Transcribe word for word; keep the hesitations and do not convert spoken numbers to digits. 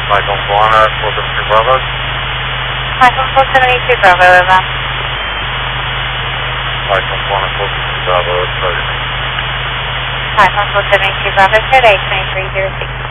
Michael Moana, four seventy-two Bravo. Michael four seventy-two Bravo, over. Michael Moana, four seventy-two Bravo, sorry. Michael four seventy-two Bravo, code eight two three zero six.